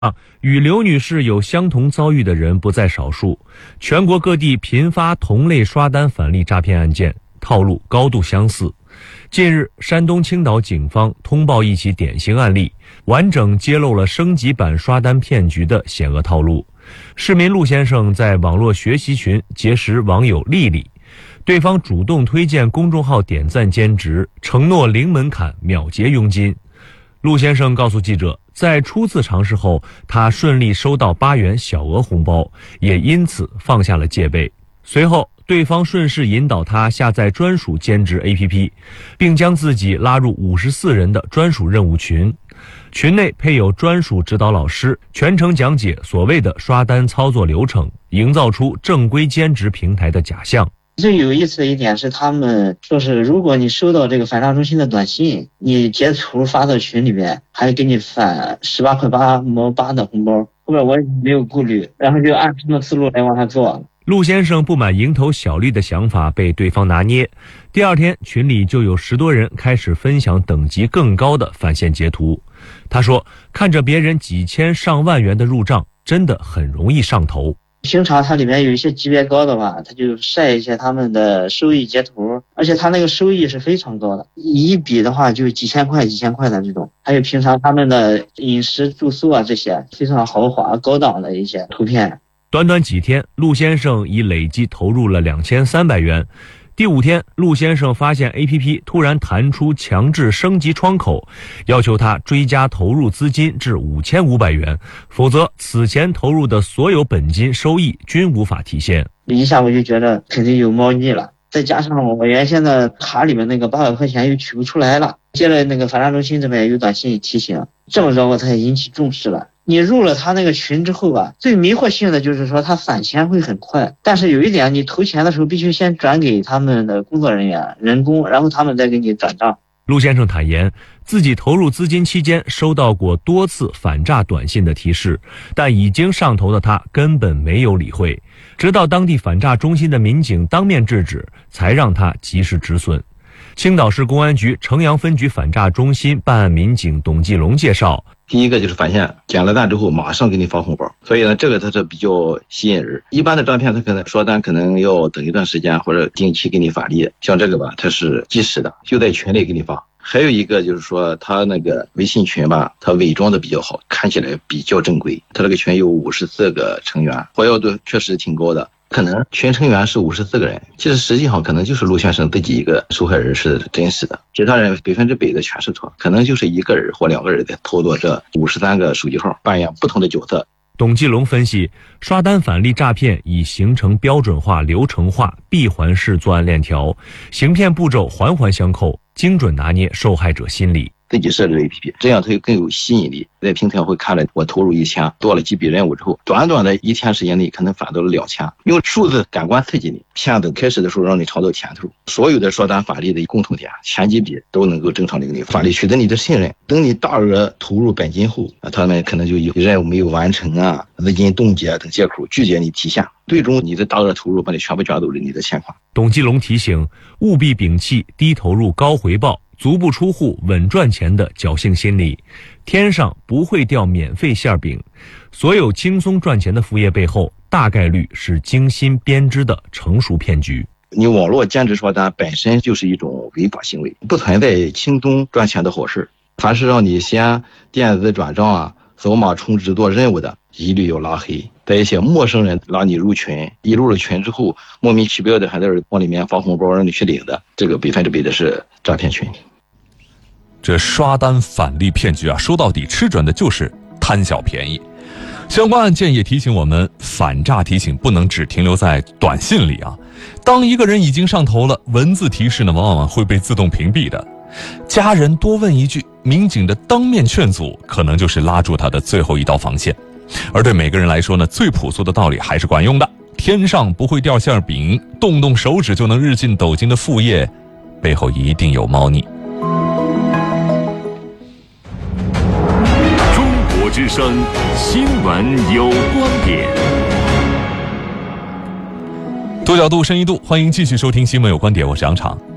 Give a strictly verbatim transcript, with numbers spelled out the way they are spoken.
啊，与刘女士有相同遭遇的人不在少数，全国各地频发同类刷单返利诈骗案件，套路高度相似。近日，山东青岛警方通报一起典型案例，完整揭露了升级版刷单骗局的险恶套路。市民陆先生在网络学习群结识网友丽丽，对方主动推荐公众号点赞兼职，承诺零门槛秒结佣金。陆先生告诉记者，在初次尝试后，他顺利收到八元小额红包，也因此放下了戒备。随后，对方顺势引导他下载专属兼职 A P P， 并将自己拉入五十四人的专属任务群。群内配有专属指导老师，全程讲解所谓的刷单操作流程，营造出正规兼职平台的假象。 最有意思的一点是，他们说是如果你收到这个反诈中心的短信，你截图发到群里面，还给你返十八块八毛八的红包。后边我也没有顾虑，然后就按他们思路来往下做。 陆先生不满蝇头小利的想法被对方拿捏，第二天群里就有十多人开始分享等级更高的返现截图。他说，看着别人几千上万元的入账，真的很容易上头。 平常它里面有一些级别高的吧，他就晒一些他们的收益截图，而且他那个收益是非常高的，一笔的话就几千块几千块的这种。还有平常他们的饮食住宿啊，这些非常豪华高档的一些图片。 短短几天，陆先生已累计投入了两千三百元。第五天，陆先生发现 A P P 突然弹出强制升级窗口，要求他追加投入资金至五千五百元，否则此前投入的所有本金收益均无法体现。 一下我就觉得肯定有猫腻了，再加上我原先的卡里面那个八百块钱又取不出来了，接了那个反诈中心这边有短信提醒，这么着我才引起重视了。你入了他那个群之后吧，最迷惑性的就是说他返钱会很快，但是有一点，你投钱的时候必须先转给他们的工作人员人工，然后他们再给你转账。 陆先生坦言，自己投入资金期间收到过多次反诈短信的提示，但已经上头的他根本没有理会，直到当地反诈中心的民警当面制止，才让他及时止损。青岛市公安局城阳分局反诈中心办案民警董继龙介绍， 第一个就是返现，捡了单之后马上给你发红包，所以呢，这个它是比较吸引人。一般的诈骗，它可能刷单可能要等一段时间或者定期给你返利，像这个吧，它是及时的，就在群里给你发。还有一个就是说，他那个微信群吧，他伪装的比较好，看起来比较正规。他这个群有五十四个成员，活跃度确实挺高的。可能群成员是五十四个人，其实实际上可能就是陆先生自己一个受害人是真实的，其他人百分之百的全是错，可能就是一个人或两个人在操作这五十三个手机号，扮演不同的角色。 董继龙分析，刷单返利诈骗已形成标准化、流程化、闭环式作案链条，行骗步骤环环相扣，精准拿捏受害者心理。 自己设置 A P P， 这样它更有吸引力。在平台会看了我投入一千，做了几笔任务之后，短短的一天时间内可能返到了两千，用数字感官刺激你。骗子开始的时候让你尝到甜头，所有的刷单返利的共同点，前几笔都能够正常的给你返利，取得你的信任。等你大额投入本金后，他们可能就有任务没有完成啊、资金冻结等借口拒绝你提现，最终你的大额投入把你全部卷走了你的钱款。 董继龙提醒，务必摒弃低投入高回报、足不出户稳赚钱的侥幸心理，天上不会掉免费馅饼，所有轻松赚钱的副业背后，大概率是精心编织的成熟骗局。 你网络兼职刷单本身就是一种违法行为，不存在轻松赚钱的好事。凡是让你先电子转账啊、扫码充值做任务的，一律要拉黑。在一些陌生人拉你入群，一入了群之后，莫名其妙的还在往里面发红包让你去领的，这个百分之百的是诈骗群。 这刷单返利骗局啊，说到底吃准的就是贪小便宜。相关案件也提醒我们，反诈提醒不能只停留在短信里啊。当一个人已经上头了，文字提示呢，往往会被自动屏蔽的。家人多问一句，民警的当面劝阻，可能就是拉住他的最后一道防线。而对每个人来说呢，最朴素的道理还是管用的。天上不会掉馅饼，动动手指就能日进斗金的副业，背后一定有猫腻。 中国之声新闻有观点。 多角度深一度，欢迎继续收听新闻有观点，我是杨昶。